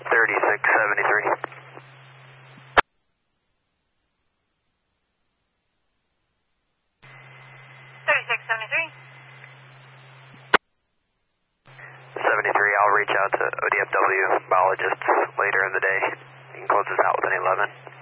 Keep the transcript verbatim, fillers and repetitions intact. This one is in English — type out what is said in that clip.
thirty-six seventy-three. thirty-six seventy-three. seventy-three, I'll reach out to O D F W biologists later in the day. You can close this out with an eleven.